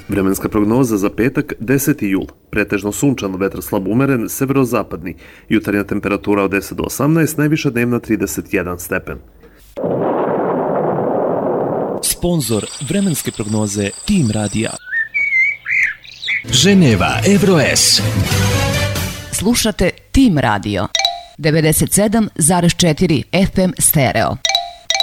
Vremenska prognoza za petak 10. jul. Pretežno sunčan, vetar slab umeren, severozapadni. Jutarnja temperatura od 10 do 18, najviša dnevna 31 stepen. Sponzor vremenske prognoze Tim Radija. Ženeva Evroes. Slušate Tim Radio 97,4 FM stereo.